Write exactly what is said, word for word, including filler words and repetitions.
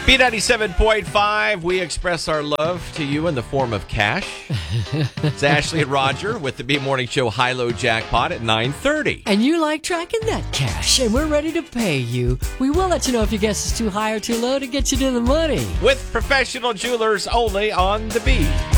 B ninety-seven point five, we express our love to you in the form of cash. It's Ashley and Roger with the B Morning Show High-Low Jackpot at nine thirty. And you like tracking that cash, and we're ready to pay you. We will let you know if your guess is too high or too low to get you to the money. With professional jewelers only on the B.